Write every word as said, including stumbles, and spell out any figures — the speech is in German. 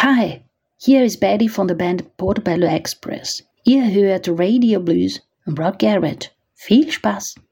Hi, hier ist Betty von der Band Portobello Express. Ihr hört Radio Blues und Rock Garage. Viel Spaß!